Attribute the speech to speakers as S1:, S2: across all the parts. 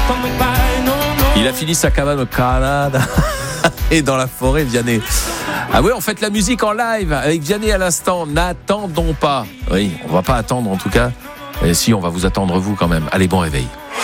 S1: Il a fini sa cabane au Canada et dans la forêt, Vianney. Ah oui, on fait la musique en live avec Vianney à l'instant. N'attendons pas. Oui, on va pas attendre en tout cas. Et si, on va vous attendre vous quand même. Allez, bon réveil.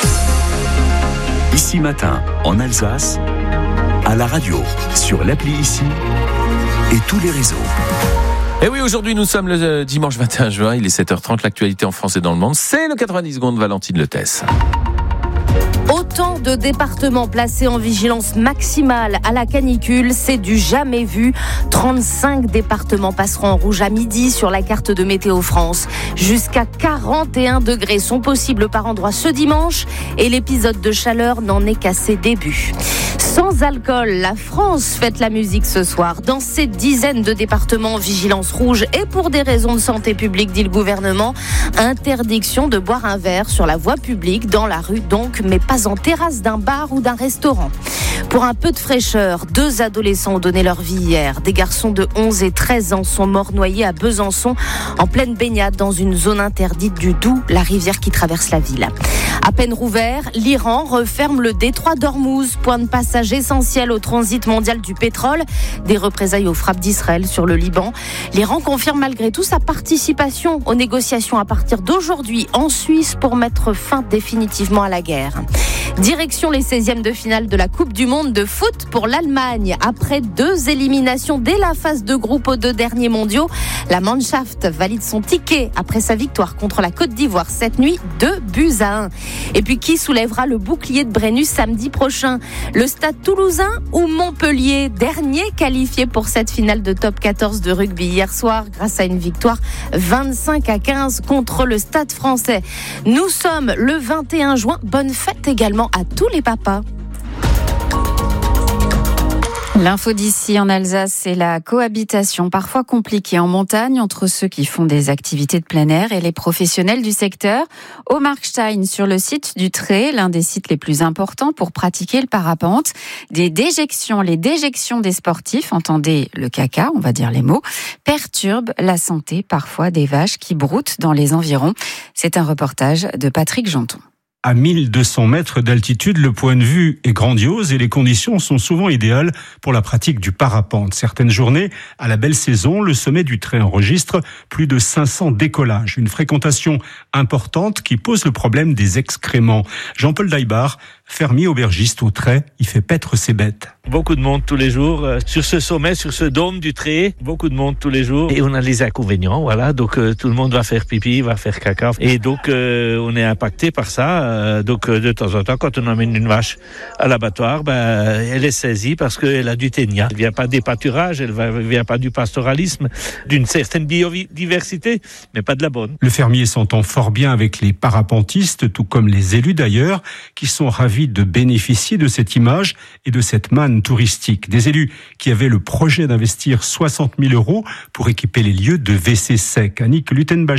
S2: Ici Matin, en Alsace, à la radio, sur l'appli Ici et tous les réseaux.
S1: Et oui, aujourd'hui nous sommes le dimanche 21 juin, il est 7h30, l'actualité en France et dans le monde, c'est le 90 secondes Valentine Letès.
S3: Autant de départements placés en vigilance maximale à la canicule, c'est du jamais vu. 35 départements passeront en rouge à midi sur la carte de Météo France. Jusqu'à 41 degrés sont possibles par endroit ce dimanche et l'épisode de chaleur n'en est qu'à ses débuts. Sans alcool, la France fête la musique ce soir. Dans ces dizaines de départements en vigilance rouge et pour des raisons de santé publique, dit le gouvernement, interdiction de boire un verre sur la voie publique, dans la rue donc, mais pas en terrasse d'un bar ou d'un restaurant. Pour un peu de fraîcheur, 2 adolescents ont donné leur vie hier. Des garçons de 11 et 13 ans sont morts noyés à Besançon, en pleine baignade dans une zone interdite du Doubs, la rivière qui traverse la ville. À peine rouvert, l'Iran referme le détroit d'Ormuz, point de passage essentiel au transit mondial du pétrole. Des représailles aux frappes d'Israël sur le Liban. L'Iran confirme malgré tout sa participation aux négociations à partir d'aujourd'hui en Suisse pour mettre fin définitivement à la guerre. Direction les 16e de finale de la Coupe du Monde de foot pour l'Allemagne. Après 2 éliminations dès la phase de groupe aux 2 derniers mondiaux, la Mannschaft valide son ticket après sa victoire contre la Côte d'Ivoire cette nuit, 2-1. Et puis qui soulèvera le bouclier de Brennus samedi prochain? Le Stade Toulousain ou Montpellier? Dernier qualifié pour cette finale de top 14 de rugby hier soir grâce à une victoire 25-15 contre le Stade Français. Nous sommes le 21 juin. Bonne fête également à tous les papas.
S4: L'info d'ici en Alsace, c'est la cohabitation parfois compliquée en montagne entre ceux qui font des activités de plein air et les professionnels du secteur. Au Markstein, sur le site du Tré, l'un des sites les plus importants pour pratiquer le parapente, les déjections des sportifs, entendez le caca, on va dire les mots, perturbent la santé parfois des vaches qui broutent dans les environs. C'est un reportage de Patrick Janton.
S5: À 1200 mètres d'altitude, le point de vue est grandiose et les conditions sont souvent idéales pour la pratique du parapente. Certaines journées, à la belle saison, le sommet du Tré enregistre plus de 500 décollages. Une fréquentation importante qui pose le problème des excréments. Jean-Paul Daïbar, fermier aubergiste au Tré, il fait paître ses bêtes.
S6: Beaucoup de monde tous les jours sur ce sommet, sur ce dôme du Tré. Beaucoup de monde tous les jours. Et on a les inconvénients, voilà. Donc tout le monde va faire pipi, va faire caca. Et donc on est impacté par ça. Donc de temps en temps, quand on emmène une vache à l'abattoir, elle est saisie parce qu'elle a du ténia. Elle vient pas des pâturages, elle vient pas du pastoralisme, d'une certaine biodiversité, mais pas de la bonne.
S5: Le fermier s'entend fort bien avec les parapentistes, tout comme les élus d'ailleurs, qui sont ravis de bénéficier de cette image et de cette manne touristique. Des élus qui avaient le projet d'investir 60 000 € pour équiper les lieux de WC sec. Annick Luttenbach